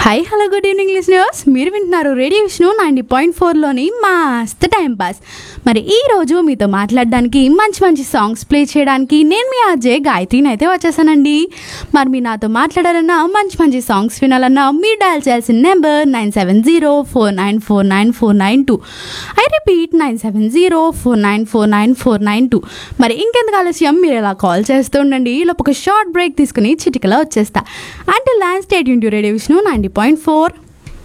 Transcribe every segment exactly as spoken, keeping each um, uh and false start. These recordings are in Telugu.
Hi hello good evening listeners, మీరు వింటున్నారు రేడియో విష్ణు నైంటీ పాయింట్ ఫోర్లోని మస్త్ టైం పాస్. మరి ఈరోజు మీతో మాట్లాడడానికి మంచి మంచి సాంగ్స్ ప్లే చేయడానికి నేను మీ ఆర్జే గాయత్రిని అయితే వచ్చేసానండి. మరి మీ నాతో మాట్లాడాలన్నా మంచి మంచి సాంగ్స్ వినాలన్నా మీరు డయల్ చేయాల్సిన number nine seven zero four nine four nine four nine two. I repeat nine seven zero four nine four nine four nine two. మరి ఇంకెందుకు ఆలస్యం, మీరు ఇలా కాల్ చేస్తూ ఉండండి. ఈలోపు ఒక షార్ట్ బ్రేక్ తీసుకుని చిటికలో వచ్చేస్తా. అంటే ల్యాండ్ స్టేట్ యూన్ radio Vishnu ninety point four.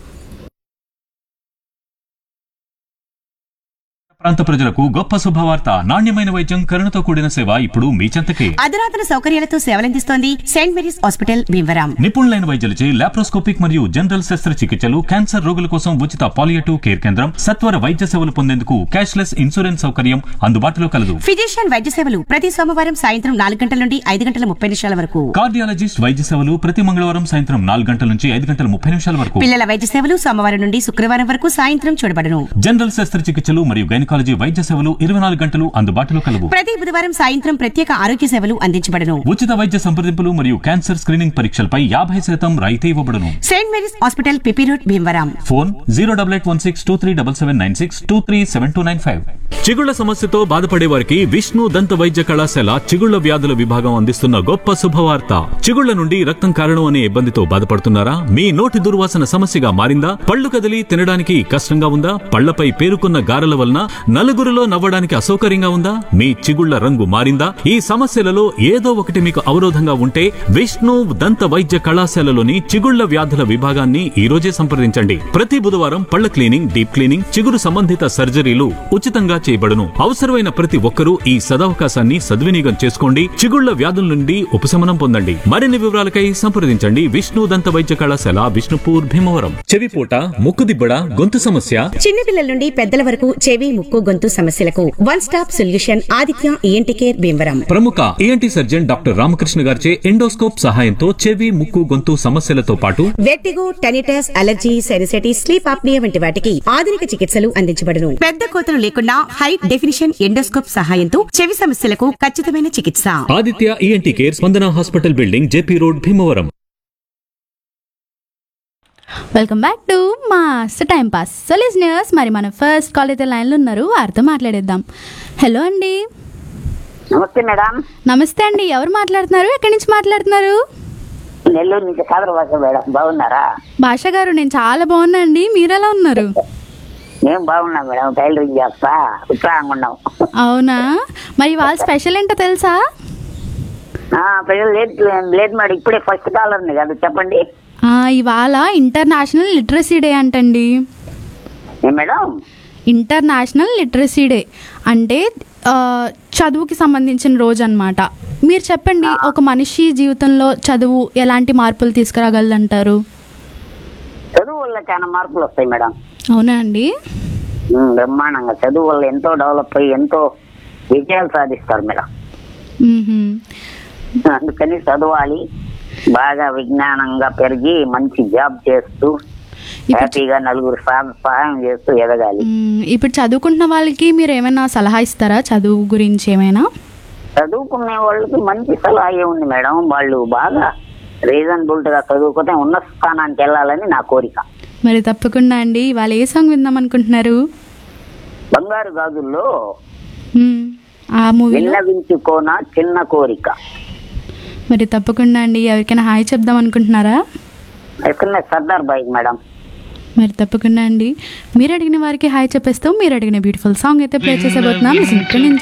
ప్రాంత ప్రజలకు గొప్ప శుభవార్త. నాణ్యమైన వైద్యం, కరుణతో కూడిన సేవ ఇప్పుడు మీ చెంతకే. అధునాతన సౌకర్యాలతో సేవలందిస్తోంది సెయింట్ మేరీస్ హాస్పిటల్ భీమవరం. నిపుణులైన వైద్యులచే లాప్రోస్కోపిక్ మరియు జనరల్ శస్త్రచికిత్సలు, క్యాన్సర్ రోగుల కోసం ఉచిత పాలియేటివ్ కేర్ కేంద్రం, సత్వర వైద్య సేవలు పొందేందుకు క్యాష్లెస్ ఇన్సూరెన్స్ సౌకర్యం అందుబాటులో కలదు. ఫిజిషియన్ వైద్య సేవలు ప్రతి సోమవారం సాయంత్రం నాలుగు గంటల నుండి ఐదు గంటల ముప్పై నిమిషాల వరకు. కార్డియాలజిస్ట్ వైద్య సేవలు ప్రతి మంగళవారం సాయంత్రం నాలుగు గంటల నుంచి ఐదు గంటల ముప్పై నిమిషాల వరకు. పిల్లల వైద్య సేవలు సోమవారం నుండి శుక్రవారం వరకు సాయంత్రం చూడబడును. జనరల్ శస్త్రచికిత్సలు మరియు గైనకాలజీ వైద్య సేవలు ఇరవై నాలుగు గంటలు అందుబాటులో కలవు. ప్రతి బుధవారం సాయంత్రం ప్రత్యేక ఆరోగ్య సేవలు అందించబడును. ఉచిత వైద్య సంప్రదింపులు మరియు క్యాన్సర్ స్క్రీనింగ్ పరీక్షలపై యాభై శాతం రాయితీ ఇవ్వబడును. Saint Mary's hospital PP road Bhimavaram. Phone zero double eight one six two three double seven nine six two three seven two nine five. చిగుళ్ల సమస్యతో బాధపడే వారికి విష్ణు దంత వైద్య కళాశాల చిగుళ్ల వ్యాధుల విభాగం అందిస్తున్న గొప్ప శుభవార్త. చిగుళ్ల నుండి రక్తం కారణం అనే ఇబ్బందితో బాధపడుతున్నారా? మీ నోటి దుర్వాసన సమస్యగా మారిందా? పళ్ళు కదిలి తినడానికి కష్టంగా ఉందా? పళ్లపై పేరుకున్న గారెల వలన నలుగురిలో నవ్వడానికి అసౌకర్యంగా ఉందా? మీ చిగుళ్ల రంగు మారిందా? ఈ సమస్యలలో ఏదో ఒకటి మీకు అవరోధంగా ఉంటే విష్ణు దంత వైద్య కళాశాలలోని చిగుళ్ల వ్యాధుల విభాగాన్ని ఈ రోజే సంప్రదించండి. ప్రతి బుధవారం పళ్ల క్లీనింగ్, డీప్ క్లీనింగ్, చిగురు సంబంధిత సర్జరీలు ఉచితంగా చేయబడును. అవసరమైన ప్రతి ఒక్కరూ ఈ సదవకాశాన్ని సద్వినియోగం చేసుకోండి. చిగుళ్ల వ్యాధుల నుండి ఉపశమనం పొందండి. మరిన్ని వివరాలకై సంప్రదించండి విష్ణు దంత వైద్య కళాశాల, విష్ణుపూర్, భీమవరం. చెవిపోట, ముక్కుదిబ్బడ, గొంతు సమస్య, చిన్నపిల్లల నుండి పెద్దల వరకు చెవి, ముక్కు, గొంతు సమస్యలకు one stop solution Aditya ENT care Bhimavaram. ప్రముఖ ఈఎన్టీ సర్జన్ డాక్టర్ రామకృష్ణ గారిచే ఎండోస్కోప్ సహాయంతో చెవి, ముక్కు, గొంతు సమస్యలతో పాటు vertigo, tinnitus, allergy, సెరిసైటిస్, sleep apnoea వంటి వాటికి ఆధునిక చికిత్సలు అందించబడును. పెద్ద కోతలు లేకుండా హై డెఫినిషన్ ఎండోస్కోప్ సహాయంతో చెవి సమస్యలకు ఖచ్చితమైన చికిత్స. ఆదిత్య ఈఎన్టీ కేర్, స్పందన hospital building, JP road, Bhimavaram. Welcome back to మస్త్ టైం పాస్. సో లిజనర్స్, మరి మన ఫస్ట్ కాల్ అయితే లైన్లో ఉన్నారు, వారితో మాట్లాడేద్దాం. హలో అండి. నమస్తే మేడం. నమస్తే అండి, ఎవరు మాట్లాడుతున్నారు? ఎక్కడి నుంచి మాట్లాడుతున్నారు? నెల్లూరు నుంచి కాదర భాష మేడం. బాగున్నారా? భాష గారు, నేను చాలా బాగున్నా అండి, మీరు ఎలా ఉన్నారు? మేము బాగున్నాం మేడం, టైలరింగ్ చేస్తా, ఉత్సాహంగా ఉన్నాం. అవునా? మరి వాళ్ళ స్పెషల్ ఏంటో తెలుసా? ప్రజలు లేట్ లేట్ మేడం, ఇప్పుడే ఫస్ట్ కాలర్ ఉంది కదా, చెప్పండి. ఇవాళ ఇంటర్నేషనల్ లిటరసీ డే అంటండి. ఏ మేడం? ఇంటర్నేషనల్ లిటరసీ డే అంటే చదువుకి సంబంధించిన రోజు అన్నమాట. మీరు చెప్పండి, ఒక మనిషి జీవితంలో చదువు ఎలాంటి మార్పులు తీసుకురాగలదంటారు? చదువు వల్ల చాలా మార్పులు వస్తాయి మేడం. అవునా అండి? బ్రహ్మాండంగా చదువు వల్ల ఎంతో డెవలప్ అయ్యి ఎంతో విజయాలు సాధిస్తారు మేడం. అందుకని చదవాలి, బాగా విజ్ఞానంగా పెరిగి మంచి జాబ్ చేస్తూ హ్యాపీగా నలుగురు సహాయం చేస్తూ ఎదగాలి. ఇప్పుడు చదువుకుంటున్న వాళ్ళకి మీరు ఏమైనా సలహా ఇస్తారా చదువు గురించి? ఏమైనా చదువుకునే వాళ్ళకి మంచి సలహా ఏముంది మేడం, వాళ్ళు బాగా రీజనబుల్ గా చదువుకుంటే ఉన్నత స్థానానికి వెళ్ళాలని నా కోరిక. మరి తప్పకుండా అండి. ఇవాళ ఏ సాంగ్ విందాం అనుకుంటున్నారు? బంగారు గాజుల్లో ఆ మూవీ విన్నవించుకోనా చిన్న కోరిక. మరి తప్పకుండా అండి. ఎవరికైనా హాయ్ చెప్దాం అనుకుంటున్నారా? ఎక్కడ సర్దార్ బాయ్ మేడం. మరి తప్పకుండా అండి, మీరు అడిగిన వారికి హాయ్ చెప్పేస్తాం. మీరు అడిగిన బ్యూటిఫుల్ సాంగ్ అయితే ప్లే చేసేబోతున్నాం.